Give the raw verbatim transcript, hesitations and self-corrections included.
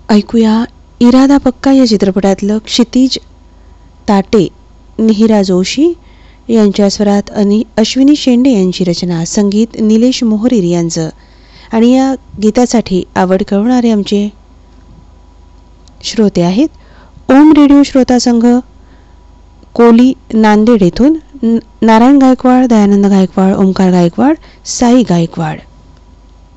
ऐकूया इरादा पक्का या चित्रपटातलं क्षितिज ताटे, निहिरा जोशी यांच्या स्वरात आणि अश्विनी शेंडे यांची रचना, संगीत निलेश मोहरीर यांचं. आणि या गीतासाठी आवड कळवणारे आमचे श्रोते आहेत ओम रेडिओ श्रोता संघ कोली नांदेड येथून नारायण गायकवाड, दयानंद गायकवाड, ओमकार गायकवाड, साई गायकवाड.